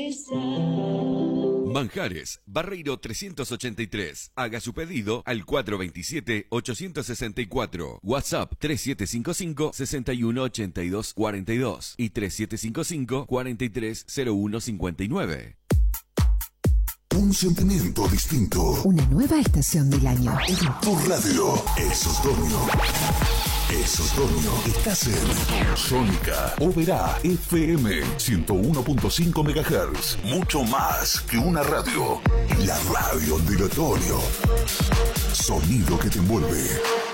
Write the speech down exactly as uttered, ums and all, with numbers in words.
Manjares, Barreiro trescientos ochenta y tres. Haga su pedido al cuatro dos siete, ocho seis cuatro. WhatsApp tres siete cinco cinco, seis uno ocho dos cuatro dos y tres siete cinco cinco, cuatro tres cero uno cinco nueve. Un sentimiento distinto. Una nueva estación del año. En tu radio. Es otoño. Es otoño. Estás en Sónica Oberá F M ciento uno punto cinco megahertz. Mucho más que una radio. La radio del otoño. Sonido que te envuelve.